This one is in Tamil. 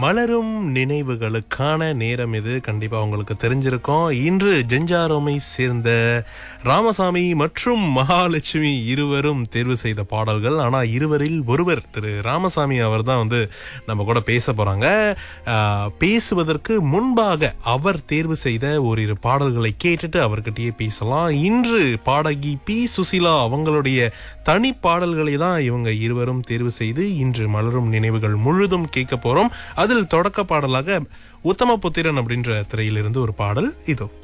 மலரும் நினைவுகளுக்கான நேரம் இது. கண்டிப்பா உங்களுக்கு தெரிஞ்சிருக்கும். இன்று ஜெஞ்சாரோமை சேர்ந்த ராமசாமி மற்றும் மகாலட்சுமி இருவரும் தேர்வு செய்த பாடல்கள். ஆனா இருவரில் ஒருவர் திரு ராமசாமி அவர் தான் நம்ம கூட பேச போறாங்க. பேசுவதற்கு முன்பாக அவர் தேர்வு செய்த ஓரிரு பாடல்களை கேட்டுட்டு அவர்கிட்டயே பேசலாம். இன்று பாடகி பி சுசிலா அவங்களுடைய தனி பாடல்களை தான் இவங்க இருவரும் தேர்வு செய்து இன்று மலரும் நினைவுகள் முழுதும் கேட்க போறோம். அதில் தொடக்க பாடலாக உத்தம புத்திரன் அப்படின்ற திரையிலிருந்து ஒரு பாடல் இதோ.